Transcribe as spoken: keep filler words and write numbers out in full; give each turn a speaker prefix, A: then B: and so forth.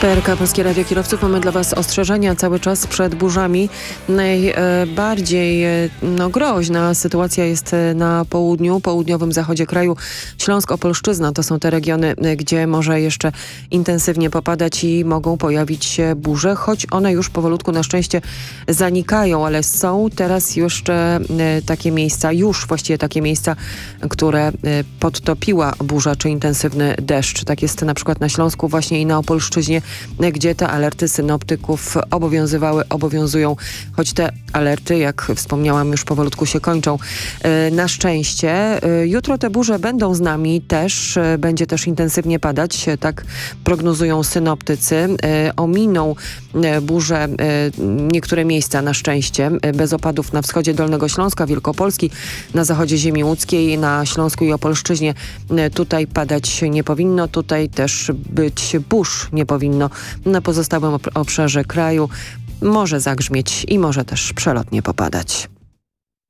A: P R K Polskie Radio Kierowców. Mamy dla Was ostrzeżenia cały czas przed burzami. Najbardziej no, groźna sytuacja jest na południu, południowym zachodzie kraju. Śląsk, Opolszczyzna to są te regiony, gdzie może jeszcze intensywnie popadać i mogą pojawić się burze, choć one już powolutku na szczęście zanikają, ale są teraz jeszcze takie miejsca, już właściwie takie miejsca, które podtopiła burza czy intensywny deszcz. Tak jest na przykład na Śląsku właśnie i na Opolszczyźnie, gdzie te alerty synoptyków obowiązywały, obowiązują, choć te alerty, jak wspomniałam, już powolutku się kończą. Na szczęście jutro te burze będą z nami też, będzie też intensywnie padać, tak prognozują synoptycy. Ominą burze niektóre miejsca na szczęście, bez opadów na wschodzie Dolnego Śląska, Wielkopolski, na zachodzie ziemi łódzkiej, na Śląsku i Opolszczyźnie. Tutaj padać nie powinno, tutaj też być burz nie powinno. Na pozostałym obszarze kraju może zagrzmieć i może też przelotnie popadać.